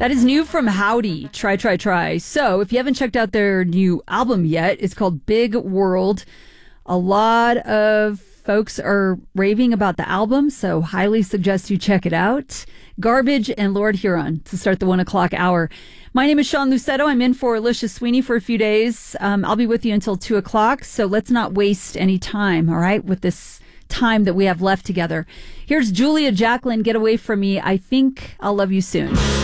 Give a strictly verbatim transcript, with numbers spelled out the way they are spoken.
That is new from Howdy. Try, try, try. So if you haven't checked out their new album yet, it's called Big World. A lot of folks are raving about the album, so highly suggest you check it out. Garbage and Lord Huron to start the one o'clock hour. My name is Sean Lucetto. I'm in for Alicia Sweeney for a few days. Um, I'll be with you until two o'clock, so let's not waste any time, all right, with this time that we have left together. Here's Julia Jacqueline, Get Away From Me. I think I'll love you soon.